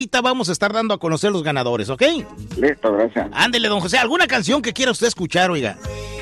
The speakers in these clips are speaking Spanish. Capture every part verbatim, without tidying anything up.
Ahorita vamos a estar dando a conocer los ganadores, ¿ok? Listo, gracias. Ándele, don José, ¿alguna canción que quiera usted escuchar, oiga?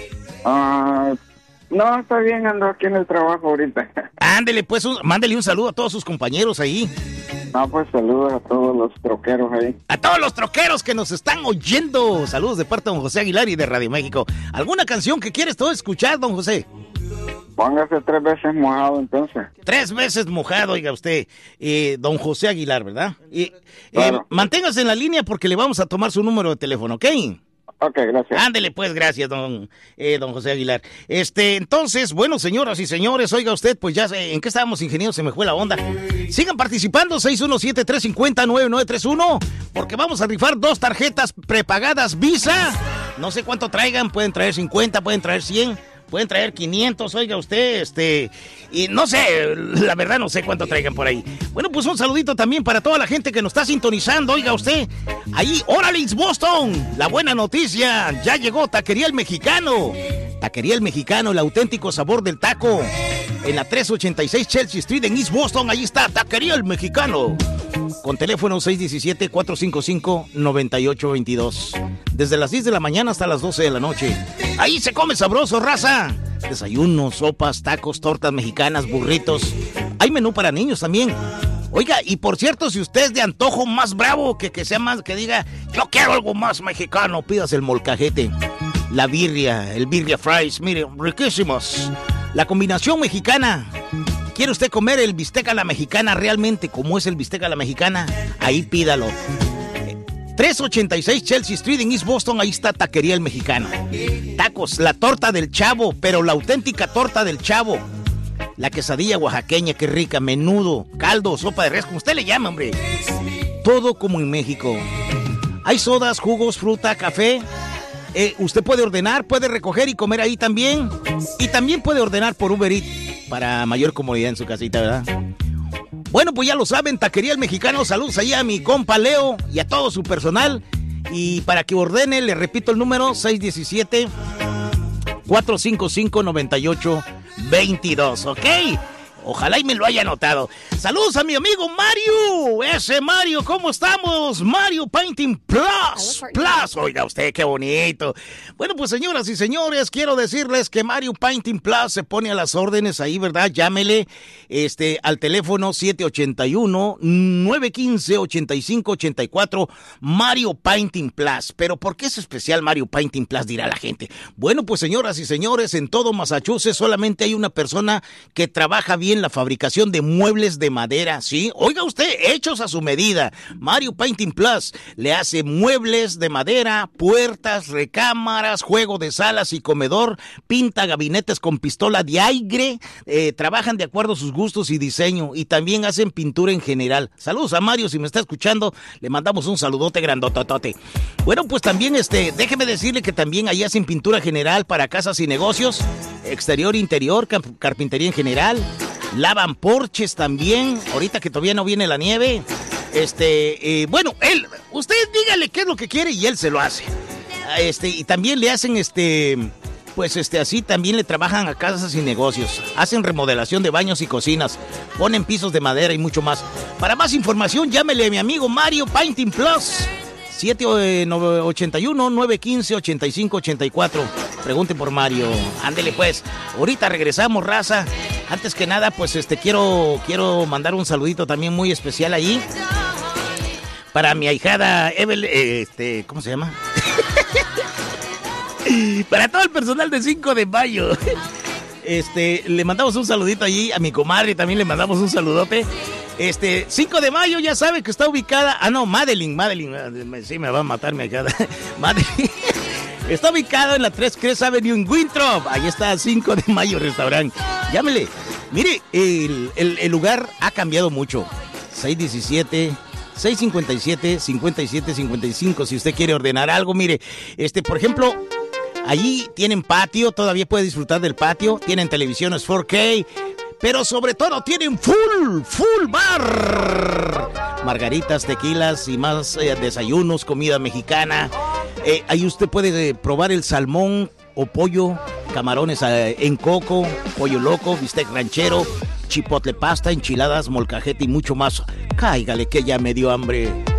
Ah, no, está bien, ando aquí en el trabajo ahorita. Ándele, pues, un, mándele un saludo a todos sus compañeros ahí. No, pues saludos a todos los troqueros ahí. A todos los troqueros que nos están oyendo. Saludos de parte de don José Aguilar y de Radio México. ¿Alguna canción que quieres todo escuchar, don José? Póngase tres veces mojado, entonces. Tres veces mojado, oiga usted, eh, don José Aguilar, ¿verdad? Y, claro. eh, manténgase en la línea porque le vamos a tomar su número de teléfono, ¿ok? Ok, gracias. Ándele, pues, gracias, don, eh, don José Aguilar. Este, entonces, bueno, señoras y señores, oiga usted, pues ya sé, ¿en qué estábamos, ingeniero? Se me fue la onda. Sigan participando, seis uno siete, tres cinco cero, nueve nueve tres uno, porque vamos a rifar dos tarjetas prepagadas Visa. No sé cuánto traigan, pueden traer cincuenta, pueden traer cien. Pueden traer quinientos, oiga usted, este, y no sé, la verdad no sé cuánto traigan por ahí. Bueno, pues un saludito también para toda la gente que nos está sintonizando, oiga usted. Ahí, órale, Boston, la buena noticia, ya llegó Taquería El Mexicano. Taquería El Mexicano, el auténtico sabor del taco. En la tres ochenta y seis Chelsea Street en East Boston, ahí está Taquería El Mexicano. Con teléfono seis uno siete, cuatro cinco cinco, nueve ocho dos dos. Desde las diez de la mañana hasta las doce de la noche. Ahí se come sabroso, raza. Desayunos, sopas, tacos, tortas mexicanas, burritos. Hay menú para niños también. Oiga, y por cierto, si usted es de antojo más bravo, que, que sea más, que diga, yo quiero algo más mexicano, pidas el molcajete, la birria, el birria fries, miren, riquísimos. La combinación mexicana. ¿Quiere usted comer el bistec a la mexicana realmente como es el bistec a la mexicana? Ahí pídalo. tres ochenta y seis Chelsea Street en East Boston, ahí está Taquería El Mexicano. Tacos, la torta del Chavo, pero la auténtica torta del Chavo. La quesadilla oaxaqueña, qué rica, menudo, caldo, sopa de res, como usted le llama, hombre. Todo como en México. Hay sodas, jugos, fruta, café. Eh, usted puede ordenar, puede recoger y comer ahí también. Y también puede ordenar por Uber Eats para mayor comodidad en su casita, ¿verdad? Bueno, pues ya lo saben, Taquería El Mexicano, saludos ahí a mi compa Leo y a todo su personal. Y para que ordene, le repito el número, seis uno siete, cuatro cinco cinco, nueve ocho dos dos, ¿ok? Ojalá y me lo haya anotado. Saludos a mi amigo Mario. Ese Mario, ¿cómo estamos? Mario Painting Plus. Plus, oiga usted, qué bonito. Bueno, pues señoras y señores, quiero decirles que Mario Painting Plus se pone a las órdenes ahí, ¿verdad? Llámele este, al teléfono siete ocho uno, nueve uno cinco, ocho cinco ocho cuatro, Mario Painting Plus. Pero ¿por qué es especial Mario Painting Plus? Dirá la gente. Bueno, pues señoras y señores, en todo Massachusetts solamente hay una persona que trabaja bien la fabricación de muebles de madera, ¿sí? Oiga usted, hechos a su medida. Mario Painting Plus le hace muebles de madera, puertas, recámaras, juego de salas y comedor, pinta gabinetes con pistola de aire, eh, trabajan de acuerdo a sus gustos y diseño, y también hacen pintura en general. Saludos a Mario, si me está escuchando, le mandamos un saludote grandototote. Bueno, pues también, este, déjeme decirle que también ahí hacen pintura general para casas y negocios, exterior, interior, carpintería en general. Lavan porches también, ahorita que todavía no viene la nieve. Este, eh, bueno, él, usted dígale qué es lo que quiere y él se lo hace. Este, y también le hacen, este, pues este, así también le trabajan a casas y negocios. Hacen remodelación de baños y cocinas, ponen pisos de madera y mucho más. Para más información, llámele a mi amigo Mario Painting Plus. siete ocho uno, nueve uno cinco, ocho cinco ocho cuatro. Pregunte por Mario. Ándele pues. Ahorita regresamos, raza. Antes que nada, pues este quiero quiero mandar un saludito también muy especial ahí para mi ahijada Evel, eh, este, ¿cómo se llama? Para todo el personal de cinco de mayo. Este, le mandamos un saludito allí a mi comadre, también le mandamos un saludote. Este, cinco de mayo, ya sabe que está ubicada. Ah, no, Madeline, Madeline. Sí, me va a matar mi ahijada. Madeline. Está ubicado en la tres Crest Avenue en Winthrop. Ahí está cinco de mayo Restaurant. Llámele. Mire, el, el, el lugar ha cambiado mucho. seis diecisiete, seis cincuenta y siete, cincuenta y siete cincuenta y cinco. Si usted quiere ordenar algo, mire, este, por ejemplo, allí tienen patio, todavía puede disfrutar del patio. Tienen televisiones cuatro K. Pero sobre todo tienen full, full bar. Margaritas, tequilas y más eh, desayunos, comida mexicana. Eh, ahí usted puede eh, probar el salmón o pollo, camarones eh, en coco, pollo loco, bistec ranchero, chipotle pasta, enchiladas, molcajete y mucho más. Cáigale que ya me dio hambre.